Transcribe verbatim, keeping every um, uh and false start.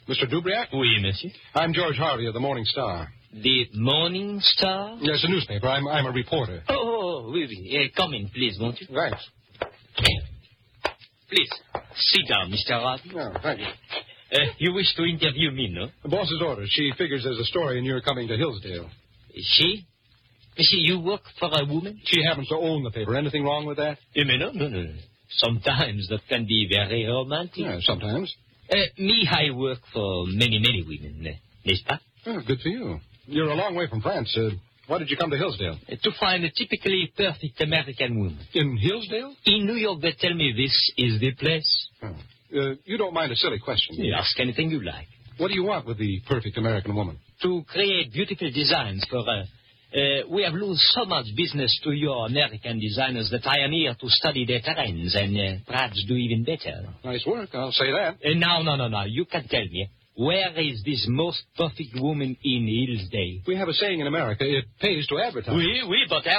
Mister Dubriac? Oui, monsieur. I'm George Harvey of the Morning Star. The Morning Star? Yes, a newspaper. I'm I'm a reporter. Oh, oh, oh oui, oui. Uh, come in, please, won't you? Thanks. Please, sit down, Mister Harvey. Oh, thank you. Uh, you wish to interview me, no? The boss's orders. She figures there's a story in your coming to Hillsdale. She? She, you work for a woman? She happens to own the paper. Anything wrong with that? Uh, no, no, no. Sometimes that can be very romantic. Yeah, sometimes. Uh, me, I work for many, many women, uh, n'est-ce pas? Oh, good for you. You're a long way from France. Uh, why did you come to Hillsdale? Uh, to find a typically perfect American woman. In Hillsdale? In New York, they tell me this is the place. Oh. Uh, you don't mind a silly question. You ask anything you like. What do you want with the perfect American woman? To create beautiful designs for... Uh, uh, we have lost so much business to your American designers that I am here to study their trends and uh, perhaps do even better. Nice work, I'll say that. Uh, no, no, no, no. You can tell me. Where is this most perfect woman in Hillsdale? We have a saying in America, it pays to advertise. Oui, oui, but